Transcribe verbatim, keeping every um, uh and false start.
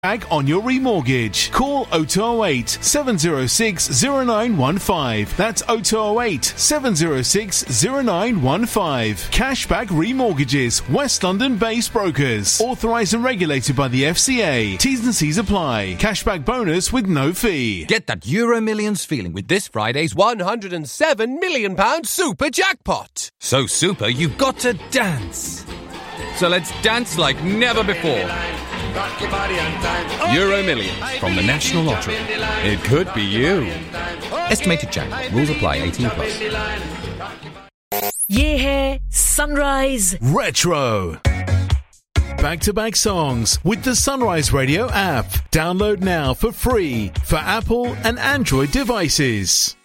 Back on your remortgage. Call oh two oh eight, seven oh six, oh nine one five. That's oh two oh eight, seven oh six, oh nine one five. Cashback Remortgages, West London-based brokers. Authorised and regulated by the F C A. T's and C's apply. Cashback bonus with no fee. Get that Euro Millions feeling with this Friday's one hundred seven million pounds super jackpot. So super, you've got to dance. So let's dance like never before. Euro Millions from the National Lottery. It could be you. Estimated jackpot. Rules apply. eighteen plus. Ye hai Sunrise Retro. Back-to-back songs with the Sunrise Radio app. Download now for free for Apple and Android devices.